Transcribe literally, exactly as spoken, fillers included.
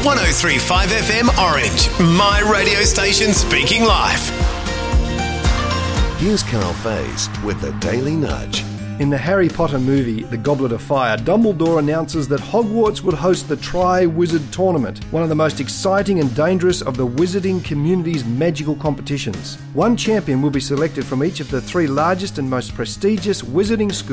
one oh three point five F M Orange, my radio station speaking life. Here's Carl Faze with the Daily Nudge. In the Harry Potter movie, The Goblet of Fire, Dumbledore announces that Hogwarts would host the Tri-Wizard Tournament, one of the most exciting and dangerous of the wizarding community's magical competitions. One champion will be selected from each of the three largest and most prestigious wizarding schools